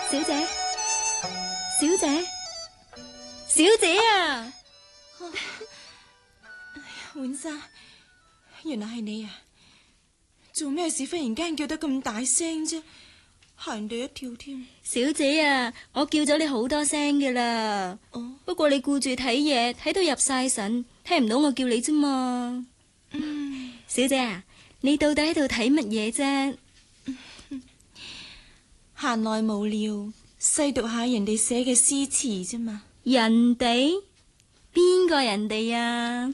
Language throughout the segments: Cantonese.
小姐，小姐，小姐啊！ 婉莎，原來係你啊！做咩事忽然間叫得咁大聲啫？嚇人哋一跳添。 小姐啊，我叫咗你好多聲噶啦。不過你顧住睇嘢，睇到入晒神，聽唔到我叫你啫嘛。小姐啊，你到底喺度睇乜嘢啫？ 閒來無聊，細讀下人哋寫嘅詩詞啫嘛。 人哋？邊個人哋啊？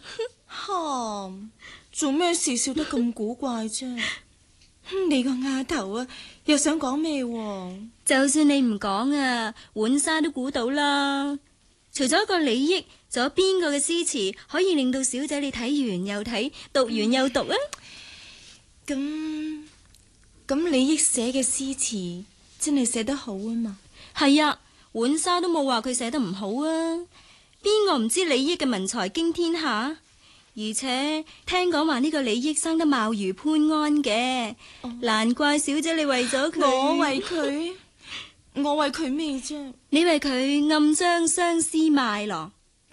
做咩事笑得咁古怪啫？你個丫頭啊，又想講咩？ 就算你唔講啊，浣紗都估到啦。除咗一個李益，仲有邊個嘅詩詞可以令到小姐你睇完又睇，讀完又讀啊？ 咁李益寫嘅詩詞真係寫得好啊嘛？ 係啊，浣紗都冇話佢寫得唔好啊。邊個唔知李益嘅文才驚天下？而且聽講話呢個李益生得貌如潘安嘅，難怪小姐你為咗佢。 我為佢咩啫？ 你為佢暗將相思賣咯。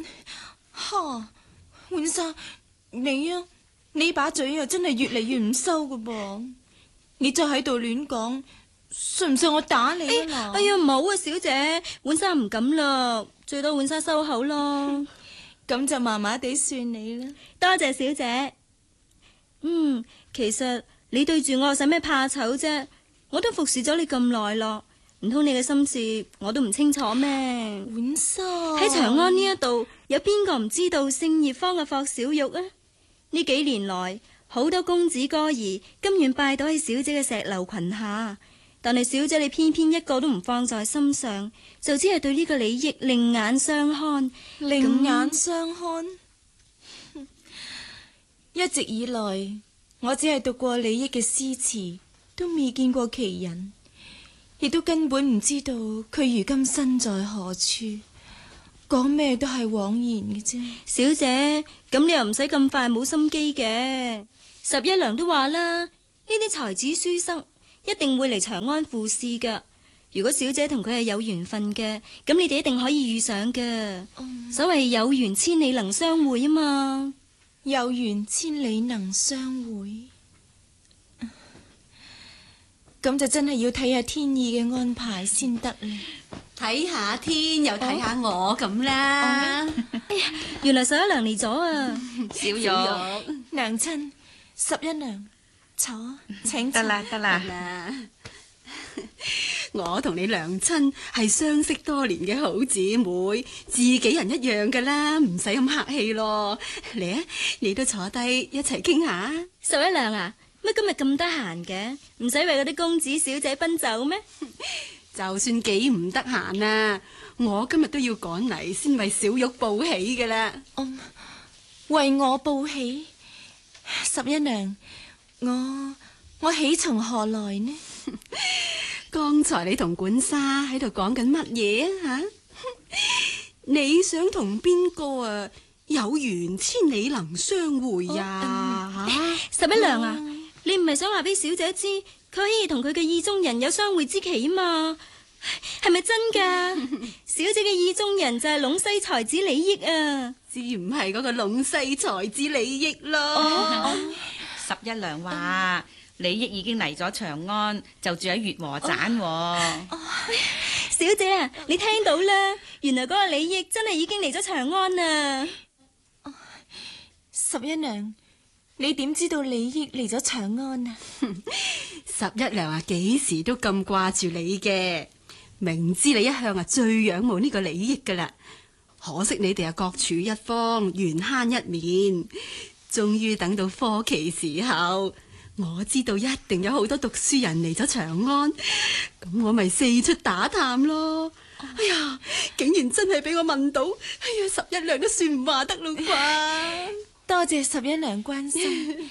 浣紗，你把嘴啊真係越嚟越唔收噶噃！你再喺度亂講，信唔信我打你啊？ 哎呀，唔好啊，小姐，浣紗唔敢啦，最多浣紗收口咯。 咁就麻麻地算你啦。 多謝小姐。其實你對住我有使咩怕醜啫？我都服侍咗你咁耐咯，唔通你嘅心事我都唔清楚咩？ 浣紗， 喺長安呢一度有邊個唔知道聖葉坊嘅霍小玉啊？呢幾年來好多公子哥兒甘願拜倒喺小姐嘅石榴裙下，但係小姐你偏偏一個都唔放在心上，就只係對呢個李益另眼相看。 另眼相看。一直以來，我只係讀過李益嘅詩詞，都未見過其人，亦都根本唔知道佢如今身在何處。講咩都係枉然嘅啫。 小姐，咁你又唔使咁快冇心機嘅。十一娘都話啦，呢啲才子書生一定會嚟長安赴試噶。如果小姐同佢係有緣分嘅，咁你哋一定可以遇上嘅。所謂有緣千里能相會啊嘛。 有緣千里能相會，咁就真係要睇下天意嘅安排先得啦。 睇下天又睇下我咁啦。 哎呀，原來十一娘嚟咗啊！ 小玉， 娘親，十一娘，坐，請坐。 得啦。我同你娘親係相識多年嘅好姊妹，自己人一樣噶啦，唔使咁客氣咯。嚟啊，你都坐低一齊傾下。 十一娘啊，乜今日咁得閒嘅？唔使為嗰啲公子小姐奔走咩？ 就算幾唔得閒啊，我今日都要趕嚟先為小玉報喜噶啦。 為我報喜，十一娘，我喜從何來呢？ 剛才你同管沙喺度講緊乜嘢啊？吓，你想同邊個啊？有緣千里能相會呀？ 十一娘啊，你唔係想話俾小姐知，佢可以同佢嘅意中人有相會之期啊嘛？係咪真噶？小姐嘅意中人就係隴西才子李益啊！ 至唔係嗰個隴西才子李益咯。 十一娘話李益已經嚟咗長安，就住喺月和棧。 小姐啊，你聽到啦？原來嗰個李益真係已經嚟咗長安啦。 十一娘，你點知道李益嚟咗長安啊？ 十一娘啊，幾時都咁掛住你嘅，明知你一向啊最仰慕呢個李益噶啦，可惜你哋啊各處一方，緣慳一面，終於等到科期時候。我知道一定有好多讀書人嚟咗長安，咁我咪四出打探咯。哎呀，竟然真係俾我問到，哎呀，十一娘都算唔話得咯啩。 多謝十一娘關心。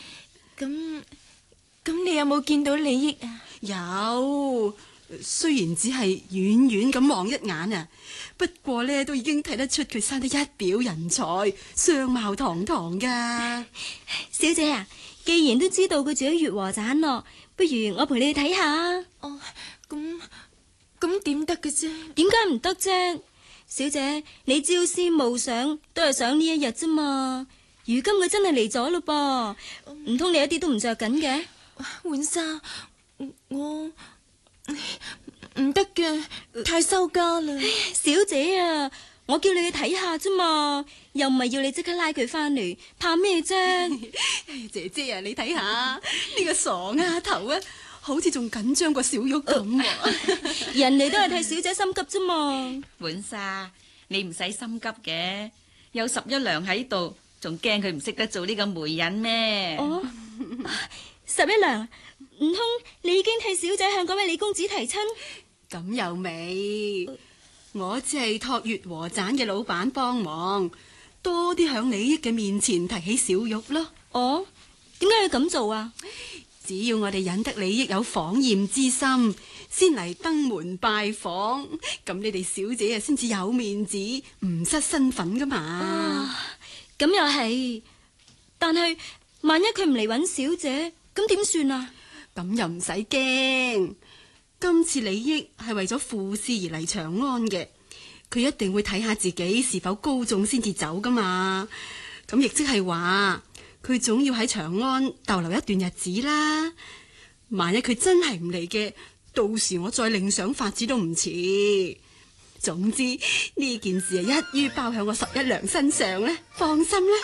咁你有冇見到李益啊？ 有，雖然只係遠遠咁望一眼啊，不過呢都已經睇得出佢生得一表人才，相貌堂堂噶。 小姐啊，既然都知道佢住喺月和棧咯，不如我陪你去睇下。 咁咁點得嘅啫？ 點解唔得啫？小姐，你朝思暮想都係想呢一日啫嘛。如今佢真係嚟咗咯噃，唔通你一啲都唔着緊嘅？ 浣紗，我唔得嘅，太羞家啦。 小姐啊，我叫你去睇下啫嘛，又唔係要你即刻拉佢翻嚟，怕咩啫？ 姐姐啊，你睇下呢個傻丫頭啊，好似仲緊張過小玉咁。 人哋都係替小姐心急啫嘛。 浣紗，你唔使心急嘅，有十一娘喺度，仲驚佢唔識得做呢個媒人咩？ 哦，十一娘，唔通你已經替小姐向嗰位李公子提親？ 咁又未，我只係託月和棧嘅老闆幫忙，多啲響李益嘅面前提起小玉咯。 哦，點解要咁做啊？ 只要我哋引得李益有訪厭之心，先嚟登門拜訪，咁你哋小姐啊先至有面子，唔失身份噶嘛。 咁又係，但係萬一佢唔嚟揾小姐，咁點算啊？ 咁又唔使驚，今次李益係為咗赴試而嚟長安嘅，佢一定會睇下自己是否高中先至走噶嘛。咁亦即係話，佢總要喺長安逗留一段日子啦。萬一佢真係唔嚟嘅，到時我再另想法子都唔遲。總之呢件事係一於包喺我十一娘身上咧，放心啦。